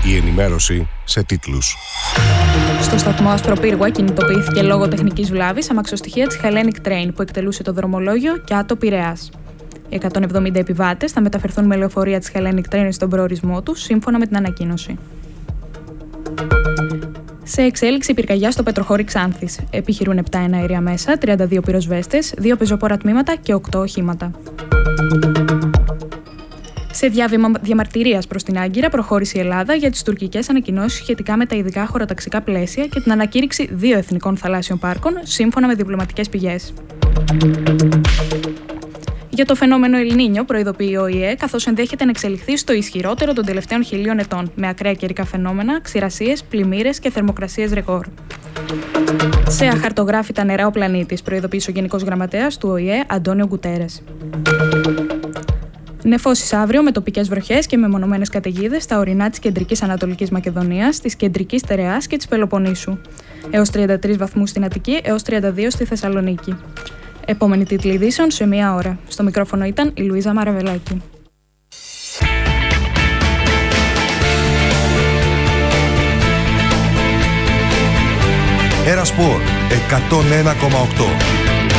Η ενημέρωση σε τίτλους. Στο σταθμό Ασπροπύργου κινητοποιήθηκε λόγω τεχνικής βλάβης αμαξοστοιχεία της Hellenic Train που εκτελούσε το δρομολόγιο Κιάτο Πειραιάς. Οι 170 επιβάτες θα μεταφερθούν με λεωφορεία της Hellenic Train στον προορισμό τους, σύμφωνα με την ανακοίνωση. Σε εξέλιξη πυρκαγιά στο Πετροχώρι Ξάνθης. Επιχειρούν 7 εναέρια μέσα, 32 πυροσβέστες, 2 πεζοπόρα τμήματα και 8 οχήματα. Σε διάβημα διαμαρτυρίας προς την Άγκυρα προχώρησε η Ελλάδα για τις τουρκικές ανακοινώσεις σχετικά με τα ειδικά χωροταξικά πλαίσια και την ανακήρυξη 2 εθνικών θαλάσσιων πάρκων, σύμφωνα με διπλωματικές πηγές. Για το φαινόμενο Ελνίνιο προειδοποιεί ο ΟΗΕ, καθώς ενδέχεται να εξελιχθεί στο ισχυρότερο των τελευταίων 1000 ετών, με ακραία καιρικά φαινόμενα, ξηρασίες, πλημμύρες και θερμοκρασίες ρεκόρ. Σε αχαρτογράφητα νερά ο πλανήτης, προειδοποίησε ο Γενικός Γραμματέας του ΟΗΕ, Αντώνιο Γκουτέρες. Νεφώσεις αύριο με τοπικές βροχές και μεμονωμένες καταιγίδες στα ορεινά της κεντρικής Ανατολικής Μακεδονίας, της κεντρικής Τεραιάς και της Πελοποννήσου. Έως 33 βαθμούς στην Αττική, έως 32 στη Θεσσαλονίκη. Επόμενη τίτλη ειδήσεων σε 1 ώρα. Στο μικρόφωνο ήταν η Λουίζα Μαραβελάκη. Ένα Σπορ 101,8.